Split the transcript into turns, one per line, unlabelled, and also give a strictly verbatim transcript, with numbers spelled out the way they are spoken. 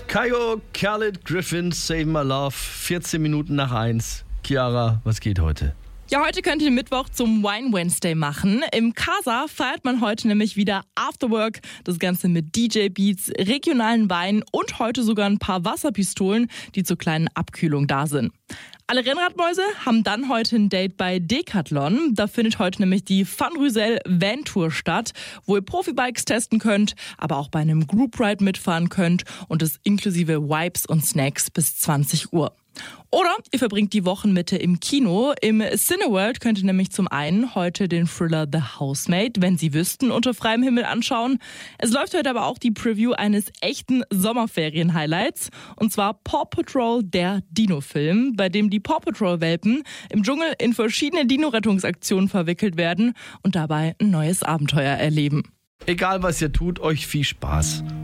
Kygo, Khaled, Griffin, Save My Love, vierzehn Minuten nach eins. Chiara, was geht heute?
Ja, heute könnt ihr Mittwoch zum Wine Wednesday machen. Im Casa feiert man heute nämlich wieder Afterwork. Das Ganze mit D J-Beats, regionalen Wein und heute sogar ein paar Wasserpistolen, die zur kleinen Abkühlung da sind. Alle Rennradmäuse haben dann heute ein Date bei Decathlon. Da findet heute nämlich die Van Rysel Van Tour statt, wo ihr Profibikes testen könnt, aber auch bei einem Group Ride mitfahren könnt und es inklusive Wipes und Snacks bis zwanzig Uhr. Oder ihr verbringt die Wochenmitte im Kino. Im Cineworld könnt ihr nämlich zum einen heute den Thriller The Housemaid, wenn Sie wüssten, unter freiem Himmel anschauen. Es läuft heute aber auch die Preview eines echten Sommerferien-Highlights. Und zwar Paw Patrol, der Dino-Film, bei dem die Paw Patrol-Welpen im Dschungel in verschiedene Dino-Rettungsaktionen verwickelt werden und dabei ein neues Abenteuer erleben.
Egal was ihr tut, euch viel Spaß.